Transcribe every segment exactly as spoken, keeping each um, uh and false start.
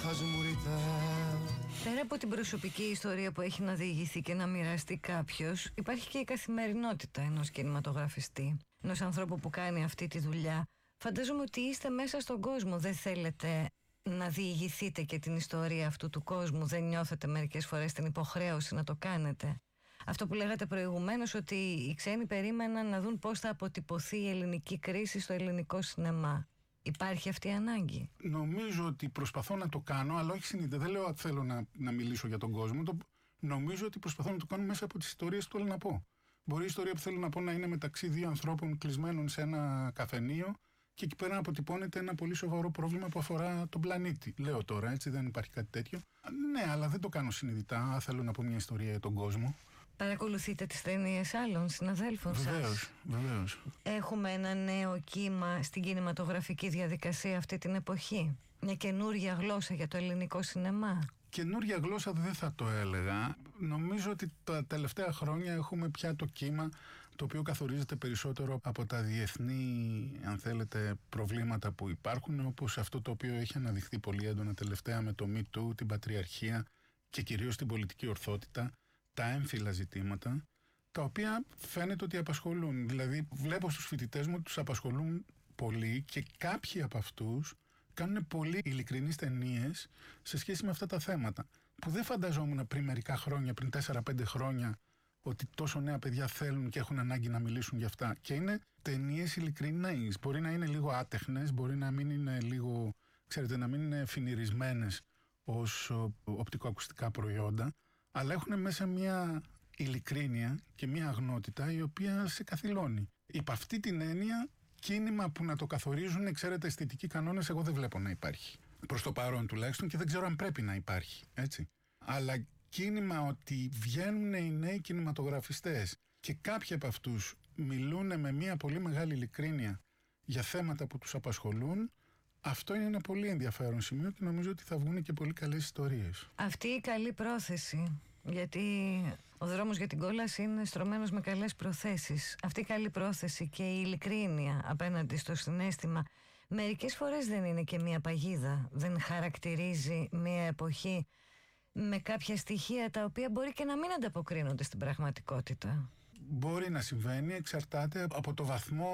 Πέρα από την προσωπική ιστορία που έχει να διηγηθεί και να μοιραστεί κάποιος, υπάρχει και η καθημερινότητα ενός κινηματογραφιστή, ενός ανθρώπου που κάνει αυτή τη δουλειά. Φαντάζομαι ότι είστε μέσα στον κόσμο, δεν θέλετε να διηγηθείτε και την ιστορία αυτού του κόσμου, δεν νιώθετε μερικές φορές την υποχρέωση να το κάνετε? Αυτό που λέγατε προηγουμένως, ότι οι ξένοι περίμεναν να δουν πώς θα αποτυπωθεί η ελληνική κρίση στο ελληνικό σινεμά. Υπάρχει αυτή η ανάγκη? Νομίζω ότι προσπαθώ να το κάνω, αλλά όχι συνήθως. Δεν λέω ότι θέλω να, να μιλήσω για τον κόσμο. Το, νομίζω ότι προσπαθώ να το κάνω μέσα από τις ιστορίες που θέλω να πω. Μπορεί η ιστορία που θέλω να πω να είναι μεταξύ δύο ανθρώπων κλεισμένων σε ένα καφενείο και εκεί πέρα να αποτυπώνεται ένα πολύ σοβαρό πρόβλημα που αφορά τον πλανήτη. Λέω τώρα, έτσι, δεν υπάρχει κάτι τέτοιο. Ναι, αλλά δεν το κάνω συνειδητά. Θέλω να πω μια ιστορία για τον κόσμο. Παρακολουθείτε τις ταινίες άλλων συναδέλφων σας? Βεβαίως, βεβαίως. Έχουμε ένα νέο κύμα στην κινηματογραφική διαδικασία αυτή την εποχή? Μια καινούργια γλώσσα για το ελληνικό σινεμά? Καινούργια γλώσσα δεν θα το έλεγα. Νομίζω ότι τα τελευταία χρόνια έχουμε πια το κύμα το οποίο καθορίζεται περισσότερο από τα διεθνή, αν θέλετε, προβλήματα που υπάρχουν, όπως αυτό το οποίο έχει αναδειχθεί πολύ έντονα τελευταία με το Me Too, την πατριαρχία και κυρίως την πολιτική ορθότητα, τα έμφυλα ζητήματα, τα οποία φαίνεται ότι απασχολούν. Δηλαδή βλέπω στους φοιτητές μου ότι τους απασχολούν πολύ και κάποιοι από αυτούς κάνουν πολύ ειλικρινείς ταινίες σε σχέση με αυτά τα θέματα που δεν φανταζόμουν πριν μερικά χρόνια, πριν τέσσερα πέντε χρόνια, ότι τόσο νέα παιδιά θέλουν και έχουν ανάγκη να μιλήσουν για αυτά. Και είναι ταινίες ειλικρινές. Μπορεί να είναι λίγο άτεχνες, μπορεί να μην είναι λίγο, ξέρετε, να μην είναι φινιρισμένες ως οπτικοακουστικά προϊόντα, αλλά έχουν μέσα μια ειλικρίνεια και μια αγνότητα η οποία σε καθυλώνει. Υπ' αυτή την έννοια, κίνημα που να το καθορίζουν, ξέρετε, αισθητικοί κανόνες, εγώ δεν βλέπω να υπάρχει. Προς το παρόν τουλάχιστον, και δεν ξέρω αν πρέπει να υπάρχει, έτσι. Αλλά κίνημα ότι βγαίνουν οι νέοι κινηματογραφιστές και κάποιοι από αυτούς μιλούν με μια πολύ μεγάλη ειλικρίνεια για θέματα που τους απασχολούν, αυτό είναι ένα πολύ ενδιαφέρον σημείο και νομίζω ότι θα βγουν και πολύ καλές ιστορίες. Αυτή η καλή πρόθεση, γιατί ο δρόμος για την κόλαση είναι στρωμένος με καλές προθέσεις. Αυτή η καλή πρόθεση και η ειλικρίνεια απέναντι στο συναίσθημα μερικές φορές δεν είναι και μια παγίδα? Δεν χαρακτηρίζει μια εποχή με κάποια στοιχεία τα οποία μπορεί και να μην ανταποκρίνονται στην πραγματικότητα? Μπορεί να συμβαίνει, εξαρτάται από το βαθμό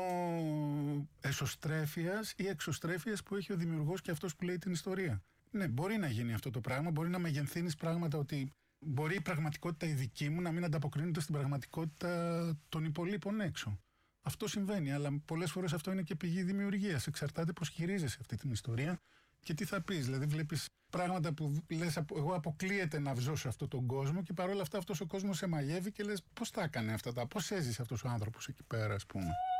εσωστρέφειας ή εξωστρέφειας που έχει ο δημιουργός και αυτός που λέει την ιστορία. Ναι, μπορεί να γίνει αυτό το πράγμα, μπορεί να μεγενθύνεις πράγματα, ότι μπορεί η πραγματικότητα η δική μου να μην ανταποκρίνεται στην πραγματικότητα των υπολείπων έξω. Αυτό συμβαίνει, αλλά πολλές φορές αυτό είναι και πηγή δημιουργίας. Εξαρτάται πώς χειρίζεσαι αυτή την ιστορία και τι θα πεις. Δηλαδή, βλέπεις πράγματα που λες, εγώ αποκλείεται να βζω σε αυτόν τον κόσμο, και παρόλα αυτά αυτός ο κόσμος σε μαγεύει και λες, πώς τα έκανε αυτά τα, πώς έζησε αυτός ο άνθρωπος εκεί πέρα, ας πούμε.